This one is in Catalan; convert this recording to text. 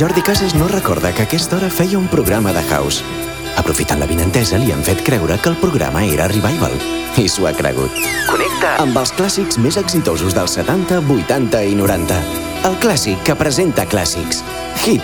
Jordi Casas no recorda que a aquesta hora feia un programa de house. Aprofitant l'avinentesa, li han fet creure que el programa era Revival. I s'ho ha cregut. Connecta amb els clàssics més exitosos dels 70, 80 i 90. El clàssic que presenta clàssics.